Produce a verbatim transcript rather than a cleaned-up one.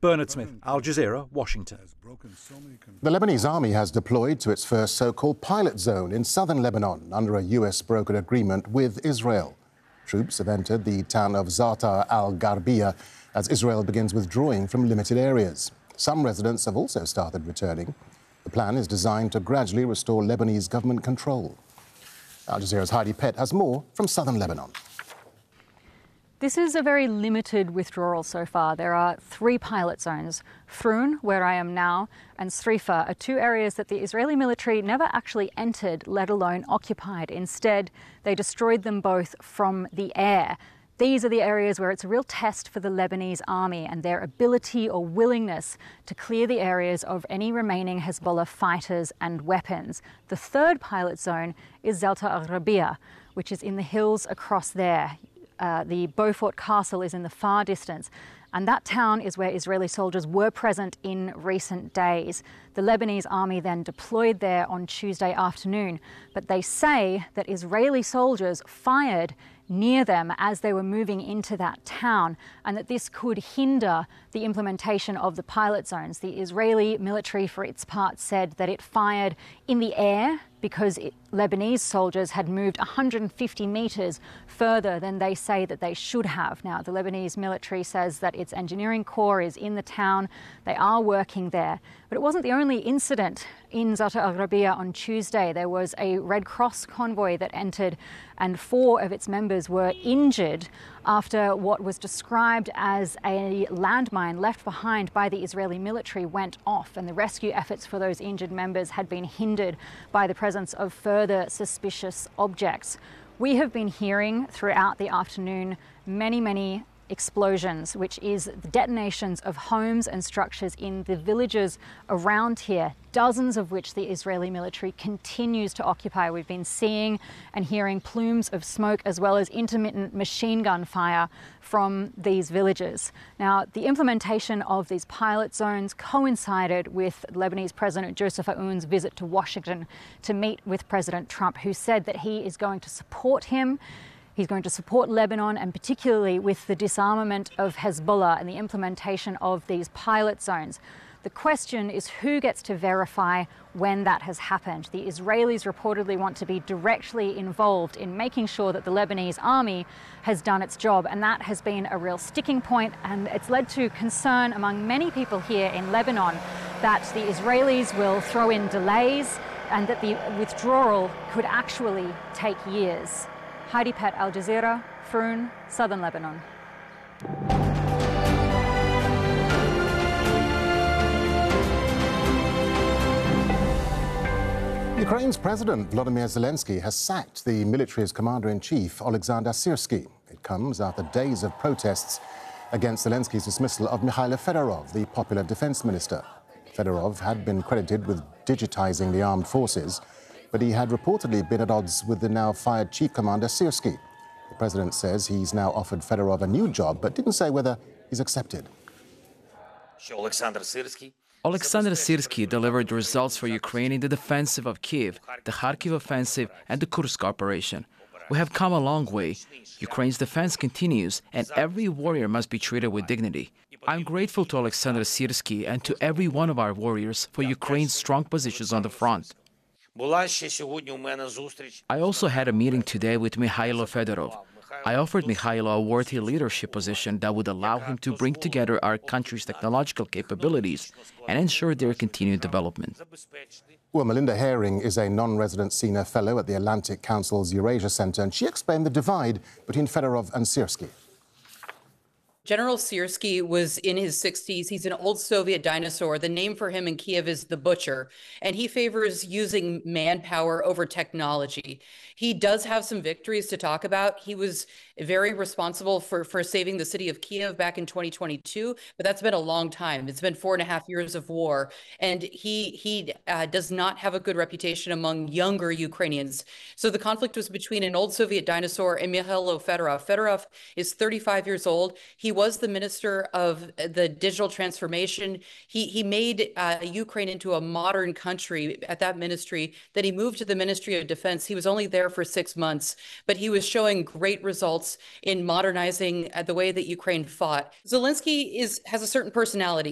Bernard Smith, Al Jazeera, Washington. The Lebanese army has deployed to its first so-called pilot zone in southern Lebanon under a U S-brokered agreement with Israel. Troops have entered the town of Za'atar al-Gharbiyah as Israel begins withdrawing from limited areas. Some residents have also started returning. The plan is designed to gradually restore Lebanese government control. Al Jazeera's Heidi Pett has more from southern Lebanon. This is a very limited withdrawal so far. There are three pilot zones. Frun, where I am now, and Srifa are two areas that the Israeli military never actually entered, let alone occupied. Instead, they destroyed them both from the air. These are the areas where it's a real test for the Lebanese army and their ability or willingness to clear the areas of any remaining Hezbollah fighters and weapons. The third pilot zone is Za'atar al-Gharbiyah, which is in the hills across there. Uh, the Beaufort Castle is in the far distance, and that town is where Israeli soldiers were present in recent days. The Lebanese army then deployed there on Tuesday afternoon, but they say that Israeli soldiers fired near them as they were moving into that town, and that this could hinder the implementation of the pilot zones. The Israeli military, for its part, said that it fired in the air because it, Lebanese soldiers had moved one hundred fifty metres further than they say that they should have. Now, the Lebanese military says that its engineering corps is in the town. They are working there. But it wasn't the only incident in Za'atar al-Gharbiyah on Tuesday. There was a Red Cross convoy that entered, and four of its members were injured after what was described as a landmine left behind by the Israeli military went off, and the rescue efforts for those injured members had been hindered by the presence of further suspicious objects. We have been hearing throughout the afternoon many, many explosions, which is the detonations of homes and structures in the villages around here, dozens of which the Israeli military continues to occupy. We've been seeing and hearing plumes of smoke as well as intermittent machine gun fire from these villages. Now, the implementation of these pilot zones coincided with Lebanese President Joseph Aoun's visit to Washington to meet with President Trump, who said that he is going to support him. He's going to support Lebanon, and particularly with the disarmament of Hezbollah and the implementation of these pilot zones. The question is who gets to verify when that has happened. The Israelis reportedly want to be directly involved in making sure that the Lebanese army has done its job, and that has been a real sticking point, and it's led to concern among many people here in Lebanon that the Israelis will throw in delays and that the withdrawal could actually take years. Heidi Pett, Al Jazeera, Frun, southern Lebanon. Ukraine's President Volodymyr Zelensky has sacked the military's commander-in-chief, Oleksandr Syrsky. It comes after days of protests against Zelensky's dismissal of Mikhailo Fedorov, the popular defense minister. Fedorov had been credited with digitizing the armed forces, but he had reportedly been at odds with the now-fired chief commander Syrsky. The president says he's now offered Fedorov a new job, but didn't say whether he's accepted. Oleksandr Syrsky delivered results for Ukraine in the defensive of Kiev, the Kharkiv offensive, and the Kursk operation. We have come a long way. Ukraine's defense continues, and every warrior must be treated with dignity. I'm grateful to Oleksandr Syrsky and to every one of our warriors for Ukraine's strong positions on the front. I also had a meeting today with Mikhailo Fedorov. I offered Mikhailo a worthy leadership position that would allow him to bring together our country's technological capabilities and ensure their continued development. Well, Melinda Herring is a non-resident senior fellow at the Atlantic Council's Eurasia Center, and she explained the divide between Fedorov and Syrsky. General Syrsky was in his sixties. He's an old Soviet dinosaur. The name for him in Kiev is the Butcher, and he favors using manpower over technology. He does have some victories to talk about. He was very responsible for, for saving the city of Kiev back in twenty twenty-two, but that's been a long time. It's been four and a half years of war, and he, he uh, does not have a good reputation among younger Ukrainians. So the conflict was between an old Soviet dinosaur and Mikhailo Fedorov. Fedorov is thirty-five years old. He was the minister of the digital transformation. He, he made uh, Ukraine into a modern country at that ministry. Then he moved to the Ministry of Defense. He was only there for six months, but he was showing great results in modernizing uh, the way that Ukraine fought. Zelensky is has a certain personality.